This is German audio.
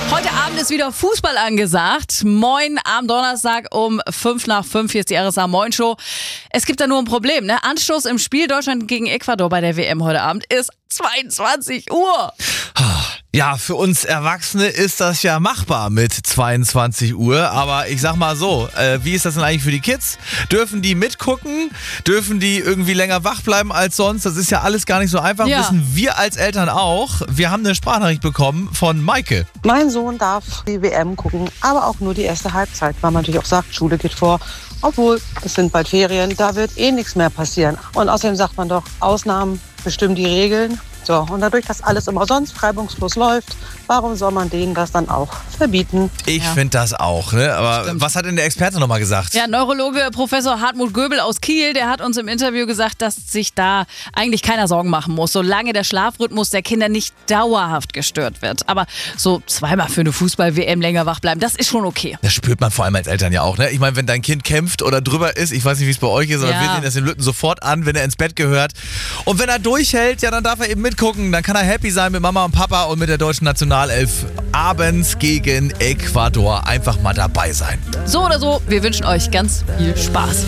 Heute Abend ist wieder Fußball angesagt. Moin am Donnerstag um 5:05. Hier ist die RSA Moin Show. Es gibt da nur ein Problem, ne? Anstoß im Spiel Deutschland gegen Ecuador bei der WM heute Abend ist 22 Uhr. Ja, für uns Erwachsene ist das ja machbar mit 22 Uhr, aber ich sag mal so, wie ist das denn eigentlich für die Kids? Dürfen die mitgucken? Dürfen die irgendwie länger wach bleiben als sonst? Das ist ja alles gar nicht so einfach, wissen wir als Eltern auch. Wir haben eine Sprachnachricht bekommen von Maike. Mein Sohn darf die WM gucken, aber auch nur die erste Halbzeit, weil man natürlich auch sagt, Schule geht vor. Obwohl, es sind bald Ferien, da wird eh nichts mehr passieren. Und außerdem sagt man doch, Ausnahmen bestimmen die Regeln. So, und dadurch, dass alles immer sonst reibungslos läuft, warum soll man denen das dann auch verbieten? Ich finde das auch, ne? Aber Stimmt. was hat denn der Experte nochmal gesagt? Ja, Neurologe Professor Hartmut Göbel aus Kiel, der hat uns im Interview gesagt, dass sich da eigentlich keiner Sorgen machen muss, solange der Schlafrhythmus der Kinder nicht dauerhaft gestört wird. Aber so zweimal für eine Fußball-WM länger wach bleiben, das ist schon okay. Das spürt man vor allem als Eltern ja auch, ne? Ich meine, wenn dein Kind kämpft oder drüber ist, ich weiß nicht, wie es bei euch ist, aber wir sehen das den Lütten sofort an, wenn er ins Bett gehört. Und wenn er durchhält, ja, dann darf er eben mitgucken. Dann kann er happy sein mit Mama und Papa und mit der deutschen Nationalelf abends gegen Ecuador einfach mal dabei sein. So oder so, wir wünschen euch ganz viel Spaß.